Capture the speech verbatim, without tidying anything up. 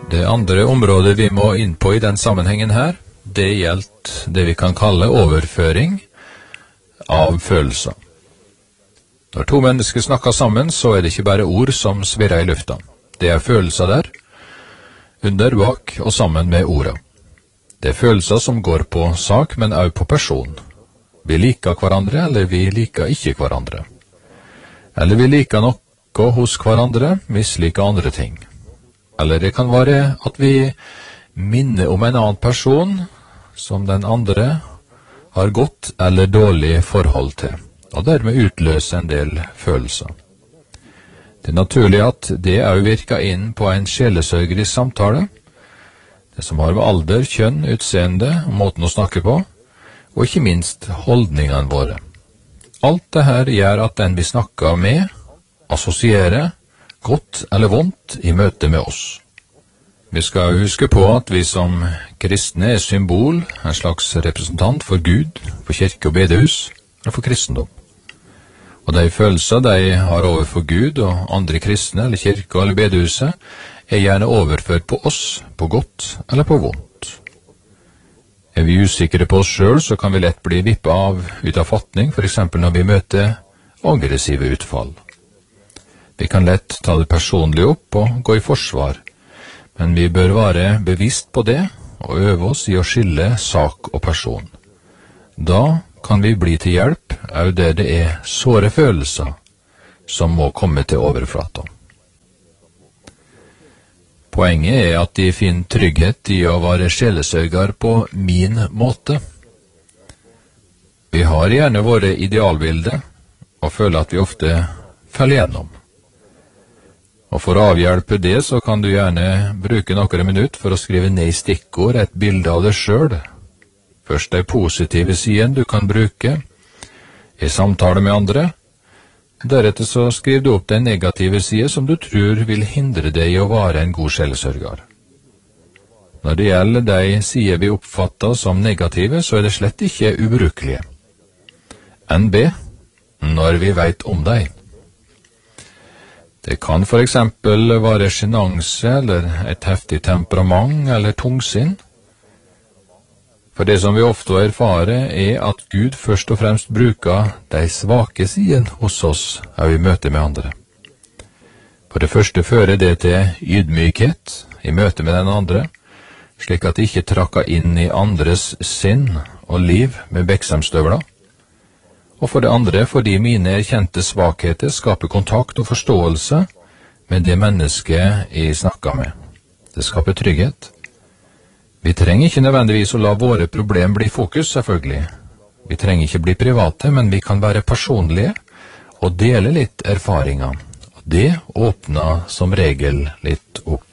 Det andre området vi må inn på i den sammenhengen her, det gjelder det vi kan kalle overføring av følelser. Når to mennesker snakker sammen, så er det ikke bare ord som svirrer i lufta. Det er følelser der, under, bak og sammen med ordet. Det er følelser som går på sak, men også på person. Vi liker hverandre, eller vi liker ikke hverandre. Eller vi liker noe hos hverandre, misliker andre ting. Eller det kan være at vi minner om en annen person som den andre har godt eller dårlig forhold til, og dermed utløser en del følelser. Det er naturlig at det også virker inn på en sjelesørgerisk samtale, det som har med alder, kjønn, utseende og måten å snakke på, og ikke minst holdningene våre. Alt det her gjør at den vi snakker med, assosierer godt eller vondt i møte med oss. Vi skal huske på at vi som kristne er symbol, en slags representant for Gud, for kirke og bedehus, og for kristendom. Og de følelser de har overfor Gud og andre kristne, eller kirke eller bedehuset, er gjerne overført på oss, på godt eller på vondt. Er vi usikre på oss selv, så kan vi lett bli vippet av ut av fatning, for eksempel når vi møter aggressive utfall. Vi kan lett ta det personlig opp og gå i forsvar, men vi bør være bevisst på det og øve oss i å skille sak og person. Da kan vi bli til hjelp, også der det er såre følelser som må komme til overflata. Poenget er at de finner trygghet i å være sjelesørger på min måte. Vi har gjerne våre idealbilder og føler at vi ofte faller gjennom. Og for å avhjelpe det, så kan du gjerne bruke noen minutter for å skrive ned i stikkord et bilde av deg selv. Først de positive sidene du kan bruke i samtale med andre. Deretter så skriver du opp de negative sider som du tror vil hindre deg i å være en god sjelesørger. Når det gjelder de sider vi oppfatter som negative, så er det slett ikke ubrukelige. N B, når vi vet om dem. Det kan for eksempel være sjenanse, eller et heftig temperament, eller tungsinn. For det som vi ofte erfarer er at Gud først og fremst bruker de svake sidene hos oss når vi møter med andre. For det første fører det til ydmykhet i møte med den andre, slik at de ikke trakker inn i andres sinn og liv med beksemstøvler. Og for det andre fordi mine erkjente svakheter skaper kontakt og forståelse med det mennesket jeg snakker med. Det skaper trygghet. Vi trenger ikke nødvendigvis å la våre problem bli fokus, selvfølgelig. Vi trenger ikke bli private, men vi kan være personlige og dele litt erfaringer. Og det åpner som regel litt opp.